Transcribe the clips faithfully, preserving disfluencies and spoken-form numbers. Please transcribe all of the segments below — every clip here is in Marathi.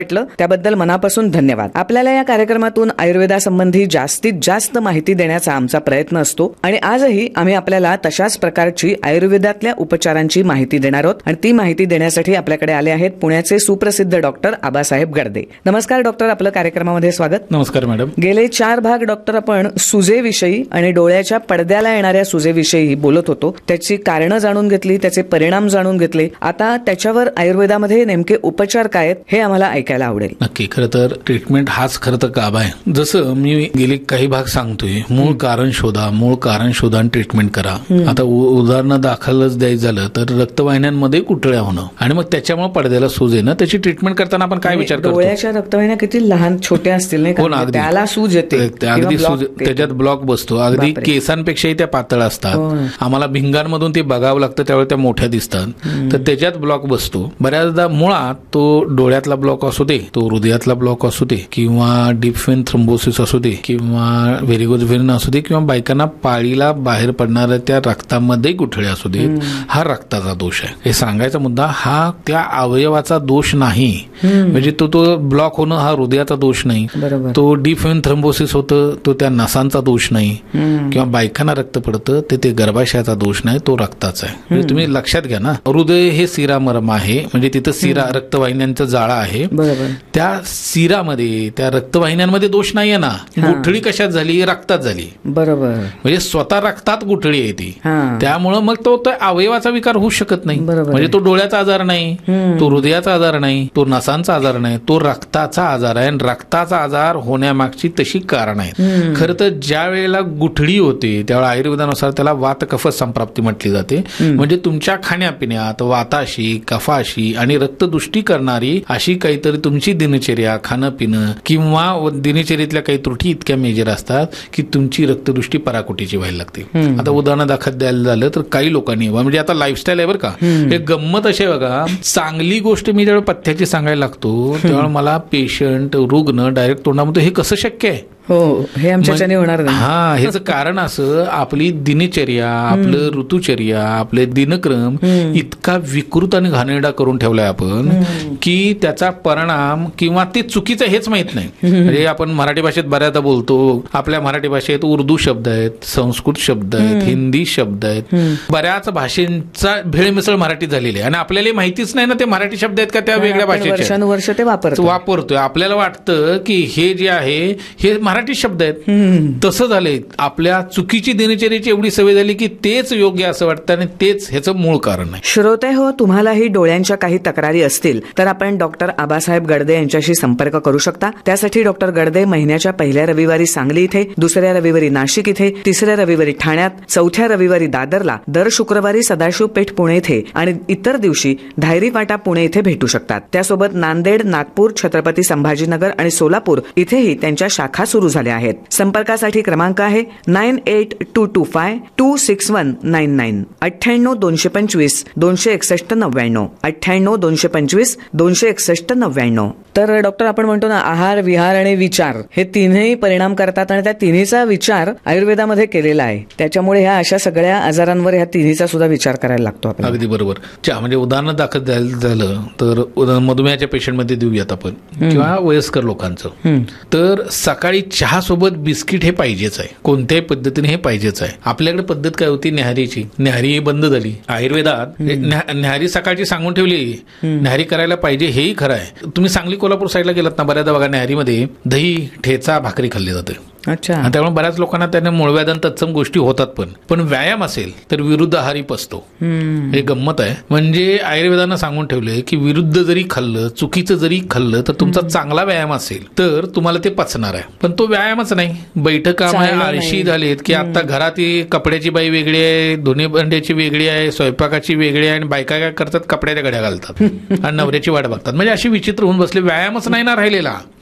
त्याबद्दल मनापासून धन्यवाद. आपल्याला या कार्यक्रमातून आयुर्वेदासंबंधी जास्तीत जास्त माहिती देण्याचा आमचा प्रयत्न असतो आणि आजही आम्ही आपल्याला तशाच प्रकारची आयुर्वेदातल्या उपचारांची माहिती देणार आहोत आणि ती माहिती देण्यासाठी आपल्याकडे आले आहेत पुण्याचे सुप्रसिद्ध डॉक्टर आबासाहेब गडदे. नमस्कार डॉक्टर, आपलं कार्यक्रमामध्ये स्वागत. नमस्कार मॅडम. गेले चार भाग डॉक्टर आपण सुजेविषयी आणि डोळ्याच्या पडद्याला येणाऱ्या सुजेविषयी बोलत होतो. त्याची कारणं जाणून घेतली, त्याचे परिणाम जाणून घेतले. आता त्याच्यावर आयुर्वेदामध्ये नेमके उपचार काय आहेत हे आम्हाला ऐकायला आवडेल. नक्की. खरं तर ट्रीटमेंट हाच खरं तर गाभा आहे. जसं मी गेले काही भाग सांगतोय, मूळ कारण शोधा, मूळ कारण शोधा आणि ट्रीटमेंट करा. आता उदाहरण दाखलच द्यायचं झालं तर रक्तवाहिन्यांमध्ये कुठळ्या होणं आणि मग त्याच्यामुळे पडद्याला सूज येणं, त्याची ट्रीटमेंट करताना आपण काय विचार करतो? डोळ्याच्या रक्तवाहिन्या किती लहान छोट्या असतील नाही का, त्याला सूज येते, अगदी सूज, त्याच्यात ब्लॉक बसतो. अगदी केसांपेक्षाही त्या पातळ असतात. आम्हाला भिंगांमधून ते बघावं लागतं, त्यावेळी त्या मोठ्या दिसतात, तर त्याच्यात ब्लॉक बसतो. बऱ्याचदा मुळात तो डोळ्यातला ब्लॉक असू दे, तो हृदयातला ब्लॉक असू दे, किंवा डीप वेन थ्रोम्बोसिस असू दे, किंवा व्हेरिकोज व्हेन असू दे, किंवा बायकांना पाळीला बाहेर पडणाऱ्या त्या रक्तामध्ये गुठळे असू दे, हा रक्ताचा दोष आहे. हे सांगायचा मुद्दा हा त्या अवयवाचा दोष नाही. म्हणजे तो तो ब्लॉक होणं हा हृदयाचा दोष नाही, तो डीप वेन थ्रोम्बोसिस होतं तो त्या नसांचा दोष नाही, किंवा बायकांना रक्त पडतं ते ते गर्भाशयाचा दोष नाही, तो रक्ताचा आहे. म्हणजे तुम्ही लक्षात घ्या ना, हृदय हे शिरामर्म आहे, म्हणजे तिथं शिरा रक्तवाहिन्यांचं जाळं आहे. त्या शिरामध्ये त्या रक्तवाहिन्यांमध्ये दोष नाहीये ना. गुठळी कशात झाली? रक्तात झाली. बरोबर. म्हणजे स्वतः रक्तात गुठळी आहे ती, त्यामुळं मग तो अवयवाचा विकार होऊ शकत नाही. म्हणजे तो डोळ्याचा आजार नाही, तो हृदयाचा आजार नाही, तो नसांचा आजार नाही, तो रक्ताचा आजार आहे. आणि रक्ताचा आजार होण्यामागची तशी कारण आहेत. खरं तर ज्या वेळेला गुठळी होते त्यावेळेला आयुर्वेदानुसार त्याला वात कफ संप्राप्ती म्हटली जाते. म्हणजे तुमच्या खाण्यापिण्यात वाताशी, कफाशी आणि रक्तदुष्टी करणारी अशी काहीतरी तुमची दिनचर्या, खाणं पिणं किंवा दिनचर्येतल्या काही त्रुटी इतक्या मेजर असतात की तुमची रक्तदृष्टी पराकोटीची व्हायला लागते. आता उदाहरण दाखल द्यायला झालं तर काही लोकांनी, म्हणजे आता लाईफस्टाईल आहे बरं का, हे गंमत अशी आहे बघा. चांगली गोष्ट मी ज्यावेळी पथ्याची सांगायला लागतो त्यावेळेला मला पेशंट, रुग्ण डायरेक्ट तोंडामध्ये हे कसं शक्य आहे? हो, हे आमच्याच्याने होणार नाही. हा, ह्याचं कारण असं आपली दिनचर्या, आपलं ऋतुचर्या, आपले दिनक्रम इतका विकृत आणि घाणेरडा करून ठेवलाय आपण की त्याचा परिणाम किंवा ते चुकीचं हेच माहित नाही. म्हणजे आपण मराठी भाषेत बऱ्याचदा बोलतो, आपल्या मराठी भाषेत उर्दू शब्द आहेत, संस्कृत शब्द आहेत, हिंदी शब्द आहेत, बऱ्याच भाषेंचा भेळमिसळ मराठीत झालेली आहे आणि आपल्याला माहितीच नाही ना ते मराठी शब्द आहेत का त्या वेगळ्या भाषेचे. वर्षानुवर्ष ते वापरतो वापरतोय आपल्याला वाटतं की हे जे आहे हे मराठी शब्द आहेत. तसं झालंय, आपल्या चुकीची दिनचर्याची एवढी सवय झाली की तेच योग्य असं वाटतं आणि तेच ह्याचं मूळ कारण आहे. श्रोते हो, तुम्हालाही डोळ्यांच्या काही तक्रारी असतील तर आपण डॉक्टर आबासाहेब गडदे यांच्याशी संपर्क करू शकता. त्यासाठी डॉक्टर गडदे महिन्याच्या पहिल्या रविवारी सांगली इथे, दुसऱ्या रविवारी नाशिक इथे, तिसऱ्या रविवारी ठाण्यात, चौथ्या रविवारी दादरला, दर शुक्रवारी सदाशिव पेठ पुणे इथे आणि इतर दिवशी धायरी फाटा पुणे इथे भेटू शकतात. त्यासोबत नांदेड, नागपूर, छत्रपती संभाजीनगर आणि सोलापूर इथेही त्यांच्या शाखा सुरू झाल्या आहेत. संपर्कासाठी क्रमांक आहे nine eight to to five to six one nine nine अठ्ठ्याण्णव दोनशे पंचवीस दोनशे एकसष्ट नव्याण्णव अठ्ठ्याण्णव दोनशे पंचवीस दोनशे एकसष्ट नव्याण्णव. तर डॉक्टर, आपण म्हणतो ना आहार, विहार आणि विचार हे तीनही परिणाम करतात आणि त्या तिन्हीचा विचार आयुर्वेदामध्ये केलेला आहे. त्याच्यामुळे ह्या अशा सगळ्या आजारांवर ह्या तिन्हीचा सुद्धा विचार करायला लागतो आपल्याला. अगदी बरोबर. म्हणजे उदाहरण दाखल द्यायला झालं तर मधुमेहाच्या पेशंटमध्ये देऊयात आपण, किंवा वयस्कर लोकांचं. तर सकाळी चहा सोबत बिस्किट हे पाहिजेच आहे, कोणत्याही पद्धतीने हे पाहिजेच आहे. आपल्याकडे पद्धत काय होती न्याहारीची, न्याहारी बंद झाली. आयुर्वेदात न्याहारी सकाळची सांगून ठेवली, न्याहारी करायला पाहिजे, हेही खरं आहे. तुम्ही सांगली कोल्हापूर साईडला गेलात ना, बऱ्याचदा बघा न्याहारीमध्ये दही, ठेचा, भाकरी खाल्ली जाते. अच्छा. त्यामुळे बऱ्याच लोकांना त्यांना मूळव्याध तत्सम गोष्टी होतात. पण पण व्यायाम असेल तर विरुद्ध आहारी पचतो. हे गंमत आहे. म्हणजे आयुर्वेदानं सांगून ठेवलंय की विरुद्ध जरी खाल्लं, चुकीचं जरी खाल्लं तर तुमचा चांगला व्यायाम असेल तर तुम्हाला ते पचणार आहे. पण तो व्यायामच नाही. बैठका आळशी झालीत की आता घरात कपड्याची बाई वेगळी आहे, धुणी भांड्याची वेगळी आहे, स्वयंपाकाची वेगळी आहे, आणि बायका काय करतात, कपड्याच्या घड्या घालतात आणि नवऱ्याची वाट बघतात. म्हणजे अशी विचित्र होऊन बसले, व्यायामच नाही ना राहिलेला.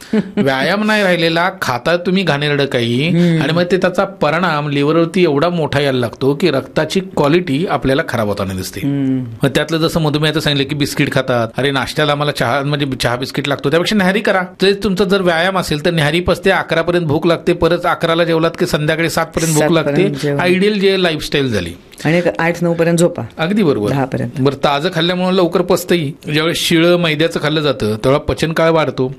व्यायाम नाही राहिलेला, खाता तुम्ही घाणेरडं काही आणि मग ते त्याचा परिणाम लिव्हरवरती एवढा मोठा यायला लागतो की रक्ताची क्वालिटी आपल्याला खराब होताना दिसते. मग त्यातलं जसं मधुमेहाचं सांगितलं की बिस्किट खातात, अरे नाश्त्याला आम्हाला चहा म्हणजे चहा बिस्किट लागतो, त्यापेक्षा न्याहारी करा. ते तुमचा जर व्यायाम असेल तर न्याहारी पसते, अकरा पर्यंत भूक लागते, परत अकराला जेवलात की संध्याकाळी सात पर्यंत भूक लागते. आयडियल जे लाईफस्टाईल झाली. आणि आठ नऊ पर्यंत झोपा. अगदी बरोबर. दहा पर्यंत बरं, ताजं खाल्ल्यामुळे लवकर पचतही. ज्यावेळेस शिळं मैद्याचं खाल्लं जातं त्यावेळेला पचन काळ वाढतो.